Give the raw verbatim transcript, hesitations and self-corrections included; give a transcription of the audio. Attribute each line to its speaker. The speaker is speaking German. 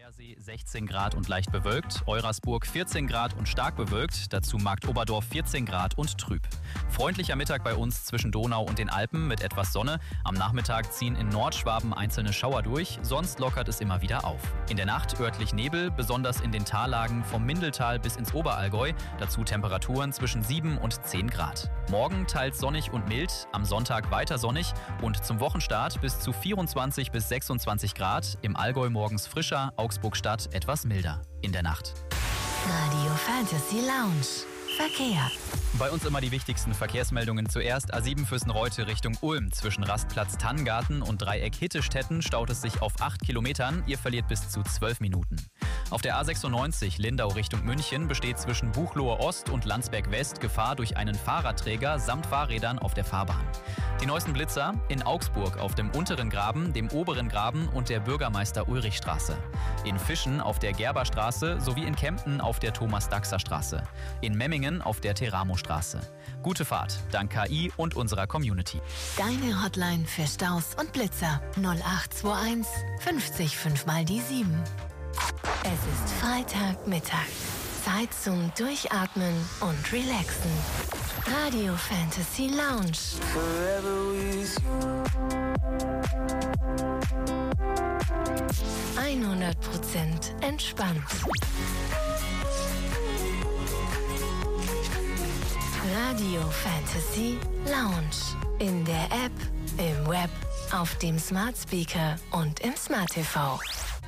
Speaker 1: Gardasee sechzehn Grad und leicht bewölkt, Eurasburg vierzehn Grad und stark bewölkt, dazu Marktoberdorf vierzehn Grad und trüb. Freundlicher Mittag bei uns zwischen Donau und den Alpen mit etwas Sonne. Am Nachmittag ziehen in Nordschwaben einzelne Schauer durch, sonst lockert es immer wieder auf. In der Nacht örtlich Nebel, besonders in den Tallagen vom Mindeltal bis ins Oberallgäu, dazu Temperaturen zwischen sieben und zehn Grad. Morgen teils sonnig und mild, am Sonntag weiter sonnig und zum Wochenstart bis zu vierundzwanzig bis sechsundzwanzig Grad, im Allgäu morgens frischer, Augsburg-Stadt etwas milder. In der Nacht.
Speaker 2: Radio Fantasy Lounge. Verkehr.
Speaker 1: Bei uns immer die wichtigsten Verkehrsmeldungen zuerst. A sieben Füssen-Reute Richtung Ulm. Zwischen Rastplatz Tanngarten und Dreieck Hittestetten staut es sich auf acht Kilometern. Ihr verliert bis zu zwölf Minuten. Auf der A sechsundneunzig Lindau Richtung München besteht zwischen Buchloe Ost und Landsberg West Gefahr durch einen Fahrradträger samt Fahrrädern auf der Fahrbahn. Die neuesten Blitzer in Augsburg auf dem unteren Graben, dem oberen Graben und der Bürgermeister-Ulrich-Straße. In Fischen auf der Gerberstraße sowie in Kempten auf der Thomas-Daxer-Straße. In Memmingen auf der Teramo-Straße. Gute Fahrt, dank K I und unserer Community.
Speaker 2: Deine Hotline für Staus und Blitzer null acht zwei eins fünfzig fünf mal die sieben. Es ist Freitagmittag. Zeit zum Durchatmen und Relaxen. Radio Fantasy Lounge. hundert Prozent entspannt. Radio Fantasy Lounge. In der App, im Web, auf dem Smart Speaker und im Smart T V.